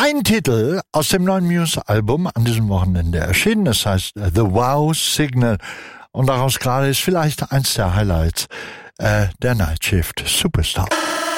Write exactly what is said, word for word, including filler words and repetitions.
Ein Titel aus dem neuen Muse-Album an diesem Wochenende erschienen. Das heißt The Wow Signal. Und daraus gerade ist vielleicht eins der Highlights äh, der Night Shift Superstar.